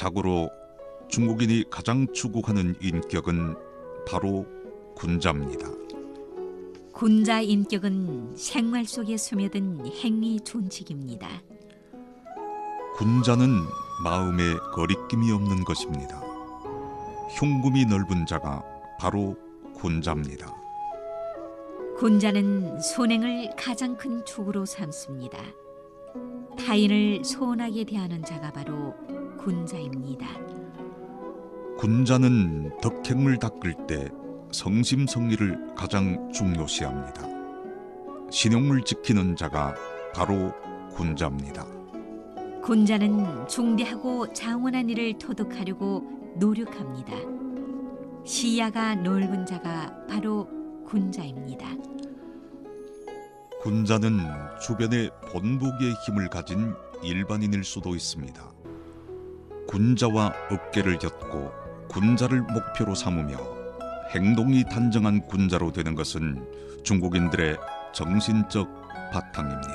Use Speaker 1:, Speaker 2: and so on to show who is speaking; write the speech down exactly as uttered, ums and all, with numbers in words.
Speaker 1: 자고로 중국인이 가장 추구하는 인격은 바로 군자입니다.
Speaker 2: 군자 인격은 생활 속에 스며든 행위 존칙입니다.
Speaker 1: 군자는 마음에 거리낌이 없는 것입니다. 흉금이 넓은 자가 바로 군자입니다.
Speaker 2: 군자는 선행을 가장 큰 축으로 삼습니다. 타인을 소원하게 대하는 자가 바로 군자입니다.
Speaker 1: 군자는 덕행을 닦을 때 성심성의를 가장 중요시합니다. 신용을 지키는 자가 바로 군자입니다.
Speaker 2: 군자는 중대하고 장원한 일을 토득하려고 노력합니다. 시야가 넓은 자가 바로 군자입니다.
Speaker 1: 군자는 주변에 본보기의 힘을 가진 일반인일 수도 있습니다. 군자와 어깨를 곁고 군자를 목표로 삼으며 행동이 단정한 군자로 되는 것은 중국인들의 정신적 바탕입니다.